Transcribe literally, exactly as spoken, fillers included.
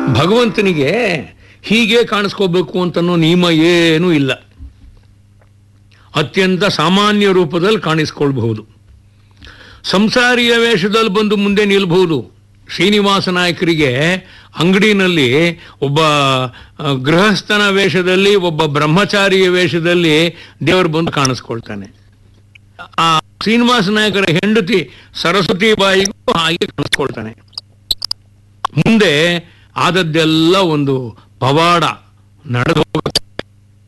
ಭಗವಂತನಿಗೆ ಹೀಗೆ ಕಾಣಿಸ್ಕೋಬೇಕು ಅಂತನೋ ನಿಯಮ ಏನೂ ಇಲ್ಲ. ಅತ್ಯಂತ ಸಾಮಾನ್ಯ ರೂಪದಲ್ಲಿ ಕಾಣಿಸ್ಕೊಳ್ಬಹುದು. ಸಂಸಾರಿಯ ವೇಷದಲ್ಲಿ ಬಂದು ಮುಂದೆ ನಿಲ್ಬಹುದು. ಶ್ರೀನಿವಾಸ ನಾಯಕರಿಗೆ ಅಂಗಡಿನಲ್ಲಿ ಒಬ್ಬ ಗೃಹಸ್ಥನ ವೇಷದಲ್ಲಿ, ಒಬ್ಬ ಬ್ರಹ್ಮಚಾರಿಯ ವೇಷದಲ್ಲಿ ದೇವರು ಬಂದು ಕಾಣಿಸ್ಕೊಳ್ತಾನೆ. ಆ ಶ್ರೀನಿವಾಸ ನಾಯಕರ ಹೆಂಡತಿ ಸರಸ್ವತಿ ಬಾಯಿಗೂ ಹಾಗೆ ಕಾಣಿಸ್ಕೊಳ್ತಾನೆ. ಮುಂದೆ ಆದದ್ದೆಲ್ಲ ಒಂದು ಪವಾಡ ನಡೆದು ಹೋಗುತ್ತೆ.